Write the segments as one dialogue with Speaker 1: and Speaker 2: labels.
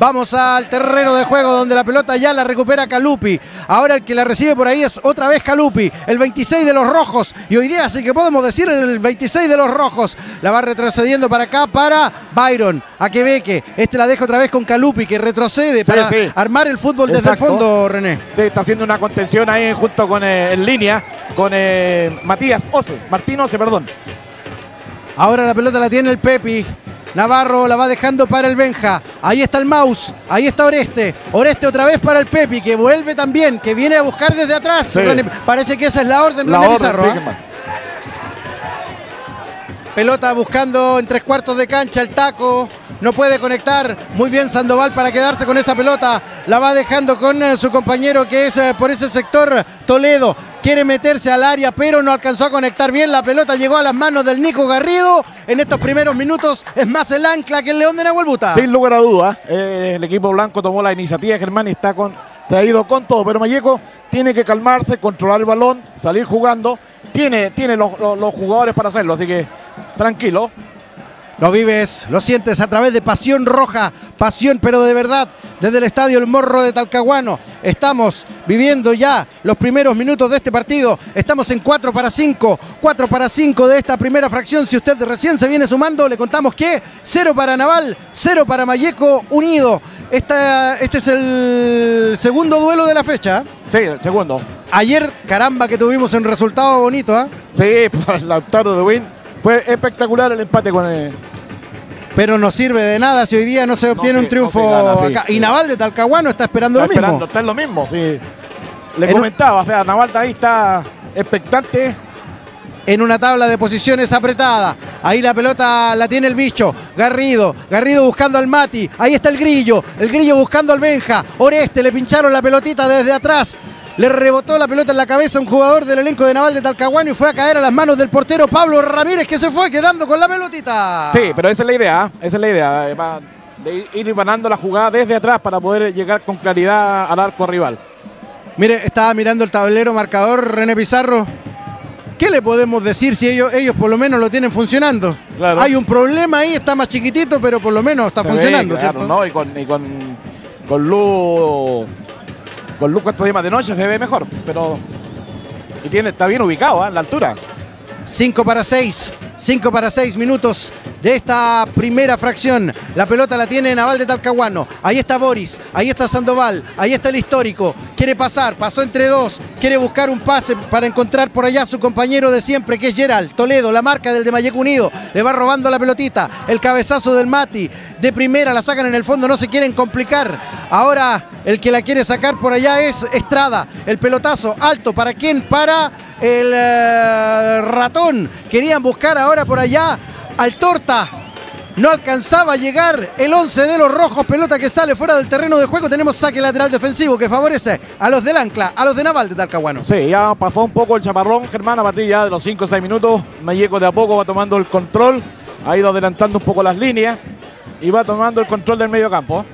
Speaker 1: Vamos al terreno de juego donde la pelota ya la recupera Calupi. Ahora el que la recibe por ahí es otra vez Calupi, el 26 de los rojos. Y hoy día sí que podemos decir el 26 de los rojos. La va retrocediendo para acá para Byron. A Quebeque. La deja otra vez con Calupi, que retrocede para armar el fútbol desde el fondo, René.
Speaker 2: Sí, está haciendo una contención ahí junto con en línea con Martín Ose, perdón.
Speaker 1: Ahora la pelota la tiene el Pepi. Navarro la va dejando para el Benja. Ahí está el Maus. Ahí está Oreste. Oreste otra vez para el Pepi, que vuelve también, que viene a buscar desde atrás. Sí. Parece que esa es la orden, René Pizarro. Sí, pelota buscando en 3/4 de cancha el Taco. No puede conectar. Muy bien Sandoval para quedarse con esa pelota. La va dejando con su compañero que es por ese sector Toledo. Quiere meterse al área, pero no alcanzó a conectar bien. La pelota llegó a las manos del Nico Garrido. En estos primeros minutos es más el ancla que el León de Nahuel Buta.
Speaker 2: Sin lugar a dudas. El equipo blanco tomó la iniciativa. Germán se ha ido con todo. Pero Malleco tiene que calmarse, controlar el balón, salir jugando. Tiene los jugadores para hacerlo. Así que tranquilo.
Speaker 1: Lo vives, lo sientes a través de Pasión Roja, pasión pero de verdad, desde el estadio El Morro de Talcahuano. Estamos viviendo ya los primeros minutos de este partido. Estamos en 4-5, 4-5 de esta primera fracción. Si usted recién se viene sumando, le contamos que 0 para Naval, 0 para Malleco Unido. Este es el segundo duelo de la fecha.
Speaker 2: Sí, el segundo.
Speaker 1: Ayer, caramba, que tuvimos un resultado bonito, ¿eh?
Speaker 2: Sí, por Lautaro de Win. Fue espectacular el empate con él.
Speaker 1: Pero no sirve de nada si hoy día no se obtiene un triunfo acá. Y Naval de Talcahuano está esperando lo mismo.
Speaker 2: Está en lo mismo, sí. Le comentaba, o sea, Naval ahí está expectante.
Speaker 1: En una tabla de posiciones apretada. Ahí la pelota la tiene el bicho. Garrido buscando al Mati. Ahí está el Grillo buscando al Benja. Oreste, le pincharon la pelotita desde atrás. Le rebotó la pelota en la cabeza a un jugador del elenco de Naval de Talcahuano y fue a caer a las manos del portero Pablo Ramírez, que se fue quedando con la pelotita.
Speaker 2: Sí, pero esa es la idea, de ir ganando la jugada desde atrás para poder llegar con claridad al arco rival.
Speaker 1: Mire, estaba mirando el tablero marcador René Pizarro. ¿Qué le podemos decir si ellos por lo menos lo tienen funcionando? Claro. Hay un problema ahí, está más chiquitito, pero por lo menos está funcionando,
Speaker 2: claro,
Speaker 1: ¿cierto?
Speaker 2: ¿no? Y con luz... Con luz cuántos días más de noche se ve mejor, pero está bien ubicado en la altura.
Speaker 1: 5 para 6 minutos de esta primera fracción. La pelota la tiene Naval de Talcahuano. Ahí está Boris, ahí está Sandoval, ahí está el histórico. Quiere pasar, pasó entre dos. Quiere buscar un pase para encontrar por allá a su compañero de siempre, que es Gerald Toledo, la marca del de Malleco Unido. Le va robando la pelotita. El cabezazo del Mati. De primera la sacan en el fondo, no se quieren complicar. Ahora el que la quiere sacar por allá es Estrada. El pelotazo alto, ¿para quién? Para el Ratón. Querían buscar ahora por allá al Torta. No alcanzaba a llegar el 11 de los rojos. Pelota que sale fuera del terreno de juego. Tenemos saque lateral defensivo que favorece a los del Ancla, a los de Naval de Talcahuano.
Speaker 2: Sí, ya pasó un poco el chaparrón, Germán, a partir ya de los 5 o 6 minutos. Malleco de a poco va tomando el control. Ha ido adelantando un poco las líneas y va tomando el control del medio campo.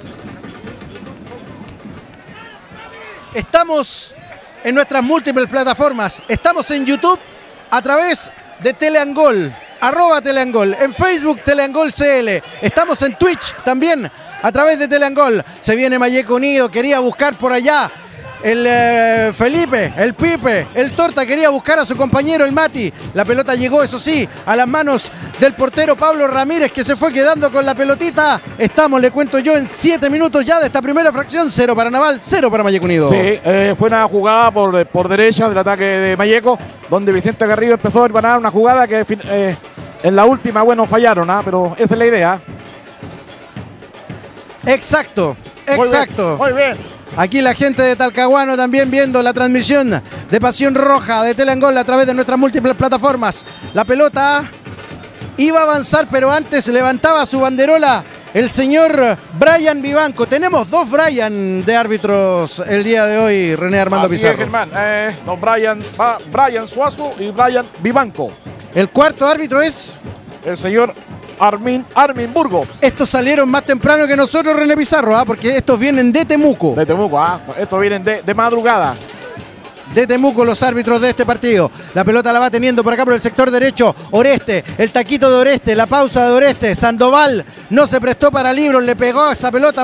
Speaker 1: Estamos en nuestras múltiples plataformas. Estamos en YouTube a través de Teleangol, @Teleangol, en Facebook Teleangol CL. Estamos en Twitch también a través de Teleangol. Se viene Malleco Unido, quería buscar por allá el Felipe, el Pipe, el Torta, quería buscar a su compañero el Mati. La pelota llegó, eso sí, a las manos del portero Pablo Ramírez, que se fue quedando con la pelotita. Estamos, le cuento yo, en 7 minutos ya de esta primera fracción. 0 para Naval, 0 para Malleco Unido.
Speaker 2: Sí, fue una jugada por derecha del ataque de Malleco, donde Vicente Garrido empezó a ganar una jugada que en la última, fallaron, pero esa es la idea.
Speaker 1: Exacto.
Speaker 2: Muy bien.
Speaker 1: Aquí la gente de Talcahuano también viendo la transmisión de Pasión Roja de Teleangol a través de nuestras múltiples plataformas. La pelota iba a avanzar, pero antes levantaba su banderola el señor Brian Vivanco. Tenemos 2 Brian de árbitros el día de hoy, René Armando Pizarro.
Speaker 2: Así es, Germán. Don Brian Suazo y Brian Vivanco.
Speaker 1: El cuarto árbitro es
Speaker 2: el señor Armin Burgos.
Speaker 1: Estos salieron más temprano que nosotros, René Pizarro, porque estos vienen de Temuco.
Speaker 2: De Temuco, estos vienen de madrugada.
Speaker 1: De Temuco los árbitros de este partido. La pelota la va teniendo por acá por el sector derecho Oreste, el taquito de Oreste, la pausa de Oreste. Sandoval no se prestó para libros, le pegó a esa pelota